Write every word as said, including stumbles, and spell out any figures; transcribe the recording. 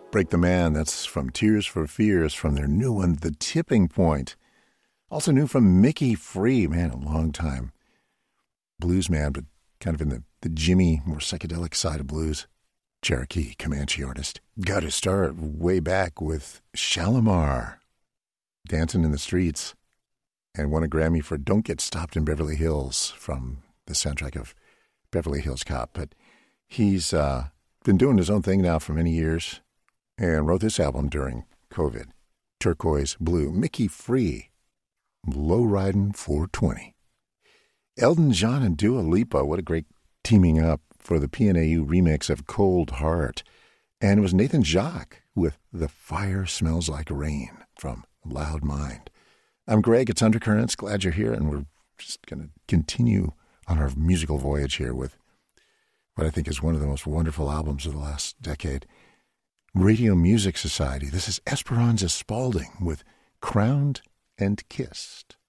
Break the Man, that's from Tears for Fears, from their new one, The Tipping Point. Also new from Mickey Free, man, a long time blues man, but kind of in the, the Jimmy, more psychedelic side of blues. Cherokee, Comanche artist. Got to start way back with Shalimar, Dancing in the Streets, and won a Grammy for Don't Get Stopped in Beverly Hills from the soundtrack of Beverly Hills Cop. But he's uh, been doing his own thing now for many years and wrote this album during COVID. Turquoise Blue, Mickey Free, Low Ridin' four twenty. Elton John and Dua Lipa, what a great teaming up for the P N A U remix of Cold Heart. And it was Nathan Jacques with The Fire Smells Like Rain from Loud Mind. I'm Greg, it's Undercurrents, glad you're here, and we're just going to continue on our musical voyage here with what I think is one of the most wonderful albums of the last decade. Radio Music Society. This is Esperanza Spalding with Crowned and Kissed.